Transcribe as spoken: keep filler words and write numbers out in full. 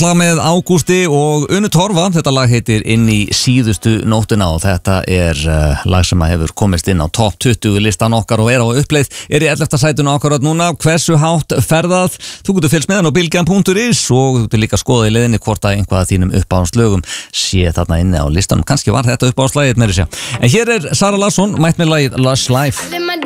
Lag með Ágústi og Unu Torfa. Þetta lag heitir Inn í síðustu nóttina og þetta er uh, lag sem hefur komist inn á topp tuttugu listan okkar og er á uppleið, er í ellefta sætinu okkar núna. Hversu hátt ferðað? Þú getur fylgst með hann á bilgjan punktur is og þú getur líka að skoða í leiðinni hvort að einhvað af þínum uppáhaldslögum sé þarna inni á listanum. Kannski var þetta uppáhaldslagið með þessu. En hér er Sara Larsson mætt með lagið Lush Life.